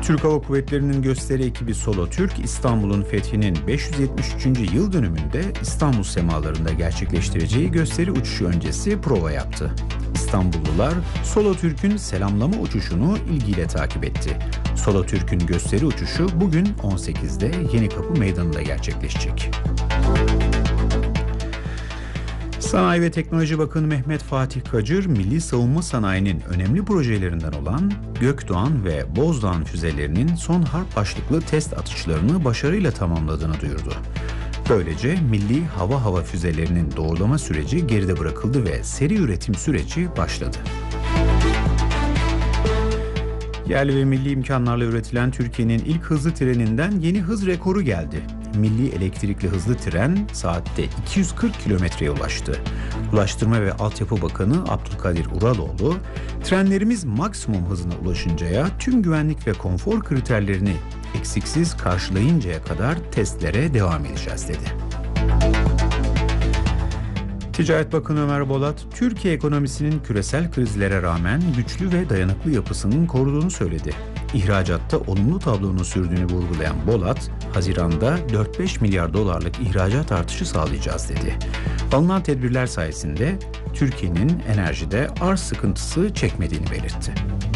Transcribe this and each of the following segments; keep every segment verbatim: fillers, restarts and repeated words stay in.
Türk Hava Kuvvetleri'nin gösteri ekibi Solo Türk, İstanbul'un fethinin beş yüz yetmiş üçüncü yıl dönümünde İstanbul semalarında gerçekleştireceği gösteri uçuşu öncesi prova yaptı. İstanbullular Solo Türk'ün selamlama uçuşunu ilgiyle takip etti. Solo Türk'ün gösteri uçuşu bugün on sekizde Yenikapı Meydanı'nda gerçekleşecek. Sanayi ve Teknoloji Bakanı Mehmet Fatih Kacır, milli savunma sanayinin önemli projelerinden olan Gökdoğan ve Bozdağ füzelerinin son harp başlıklı test atışlarını başarıyla tamamladığını duyurdu. Böylece milli hava hava füzelerinin doğrulama süreci geride bırakıldı ve seri üretim süreci başladı. Yerli ve milli imkanlarla üretilen Türkiye'nin ilk hızlı treninden yeni hız rekoru geldi. Milli elektrikli hızlı tren saatte iki yüz kırk kilometreye ulaştı. Ulaştırma ve Altyapı Bakanı Abdülkadir Uraloğlu, trenlerimiz maksimum hızına ulaşıncaya, tüm güvenlik ve konfor kriterlerini eksiksiz karşılayıncaya kadar testlere devam edeceğiz dedi. Ticaret Bakanı Ömer Bolat, Türkiye ekonomisinin küresel krizlere rağmen güçlü ve dayanıklı yapısının koruduğunu söyledi. İhracatta olumlu tablonun sürdüğünü vurgulayan Bolat, Haziran'da dört beş milyar dolarlık ihracat artışı sağlayacağız dedi. Alınan tedbirler sayesinde Türkiye'nin enerjide arz sıkıntısı çekmediğini belirtti.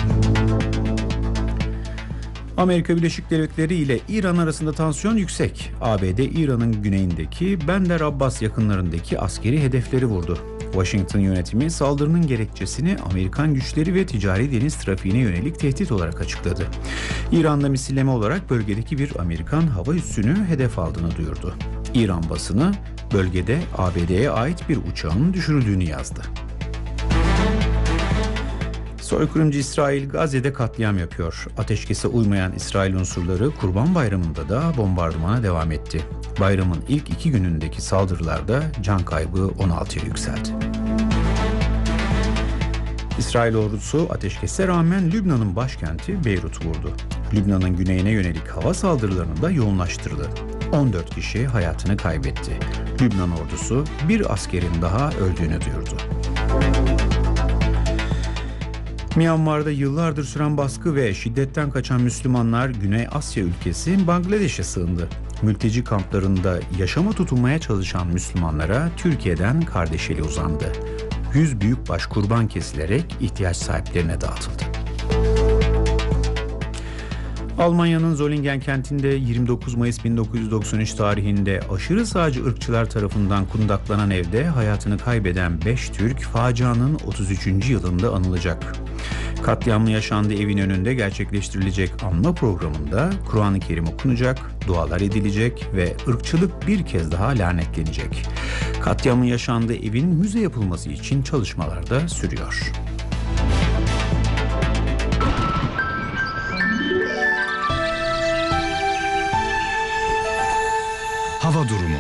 Amerika Birleşik Devletleri ile İran arasında tansiyon yüksek. A B D, İran'ın güneyindeki Bender Abbas yakınlarındaki askeri hedefleri vurdu. Washington yönetimi saldırının gerekçesini Amerikan güçleri ve ticari deniz trafiğine yönelik tehdit olarak açıkladı. İran'da misilleme olarak bölgedeki bir Amerikan hava üssünü hedef aldığını duyurdu. İran basını bölgede A B D'ye ait bir uçağın düşürüldüğünü yazdı. Soykırımcı İsrail Gazze'de katliam yapıyor. Ateşkese uymayan İsrail unsurları Kurban Bayramı'nda da bombardımana devam etti. Bayramın ilk iki günündeki saldırılarda can kaybı on altıya yükseldi. İsrail ordusu ateşkese rağmen Lübnan'ın başkenti Beyrut'u vurdu. Lübnan'ın güneyine yönelik hava saldırılarını da yoğunlaştırdı. on dört kişi hayatını kaybetti. Lübnan ordusu bir askerin daha öldüğünü duyurdu. Myanmar'da yıllardır süren baskı ve şiddetten kaçan Müslümanlar Güney Asya ülkesi Bangladeş'e sığındı. Mülteci kamplarında yaşama tutunmaya çalışan Müslümanlara Türkiye'den kardeş eli uzandı. yüz büyükbaş kurban kesilerek ihtiyaç sahiplerine dağıtıldı. Almanya'nın Solingen kentinde yirmi dokuz Mayıs bin dokuz yüz doksan üç tarihinde aşırı sağcı ırkçılar tarafından kundaklanan evde hayatını kaybeden beş Türk facianın otuz üçüncü yılında anılacak. Katliamlı yaşandığı evin önünde gerçekleştirilecek anma programında Kur'an-ı Kerim okunacak, dualar edilecek ve ırkçılık bir kez daha lanetlenecek. Katliamın yaşandığı evin müze yapılması için çalışmalar da sürüyor. Hava durumu.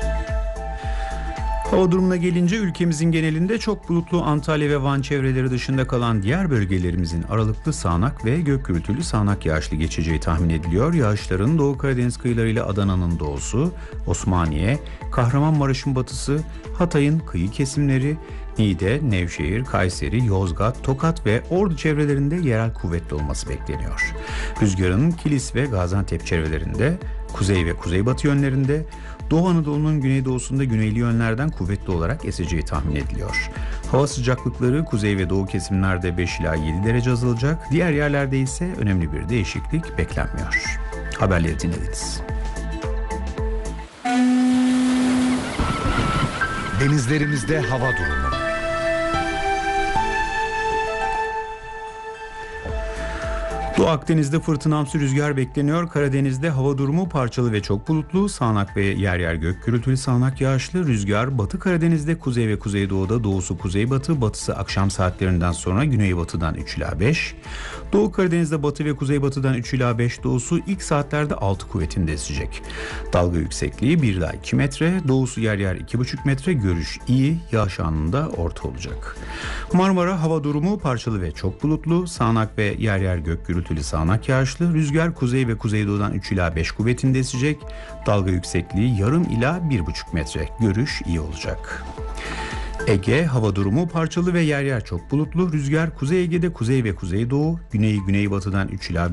Hava durumuna gelince ülkemizin genelinde çok bulutlu, Antalya ve Van çevreleri dışında kalan diğer bölgelerimizin aralıklı sağanak ve gök gürültülü sağanak yağışlı geçeceği tahmin ediliyor. Yağışların Doğu Karadeniz kıyılarıyla Adana'nın doğusu, Osmaniye, Kahramanmaraş'ın batısı, Hatay'ın kıyı kesimleri, Niğde, Nevşehir, Kayseri, Yozgat, Tokat ve Ordu çevrelerinde yerel kuvvetli olması bekleniyor. Rüzgarın Kilis ve Gaziantep çevrelerinde, kuzey ve kuzeybatı yönlerinde, Doğu Anadolu'nun güneydoğusunda güneyli yönlerden kuvvetli olarak eseceği tahmin ediliyor. Hava sıcaklıkları kuzey ve doğu kesimlerde beş ila yedi derece azalacak, diğer yerlerde ise önemli bir değişiklik beklenmiyor. Haberleri dinlediniz. Denizlerimizde hava durumu. Doğu Akdeniz'de fırtınamsı rüzgar bekleniyor. Karadeniz'de hava durumu parçalı ve çok bulutlu. Sağanak ve yer yer gök gürültülü sağanak yağışlı rüzgar. Batı Karadeniz'de kuzey ve kuzeydoğuda, doğusu kuzeybatı, batısı akşam saatlerinden sonra güneybatıdan üç ila beş. Doğu Karadeniz'de batı ve kuzeybatıdan üç ila beş, doğusu ilk saatlerde altı kuvvetinde esecek. Dalga yüksekliği bir ila iki metre, doğusu yer yer iki buçuk metre, görüş iyi, yağış anında orta olacak. Marmara hava durumu parçalı ve çok bulutlu. Sağanak ve yer yer gök gürültülü sağanak yağışlı, rüzgar kuzey ve kuzeydoğudan üç ila beş kuvvetinde esecek. Dalga yüksekliği yarım ila bir buçuk metre, görüş iyi olacak. Ege hava durumu parçalı ve yer yer çok bulutlu, rüzgar Kuzey Ege'de kuzey ve kuzeydoğu, güneyi güneybatıdan üç ila